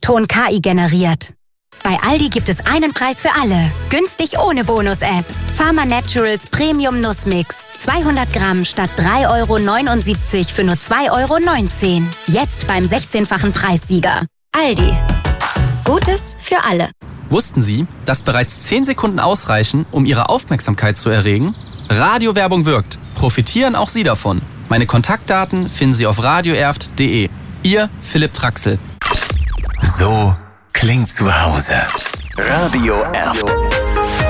Ton KI generiert. Bei Aldi gibt es einen Preis für alle. Günstig ohne Bonus-App. Pharma Naturals Premium Nussmix. 200 Gramm statt 3,79 € für nur 2,19 €. Jetzt beim 16-fachen Preissieger. Aldi. Gutes für alle. Wussten Sie, dass bereits 10 Sekunden ausreichen, um Ihre Aufmerksamkeit zu erregen? Radiowerbung wirkt. Profitieren auch Sie davon. Meine Kontaktdaten finden Sie auf radioerft.de. Ihr Philipp Traxel. So klingt zu Hause. Radio Erft.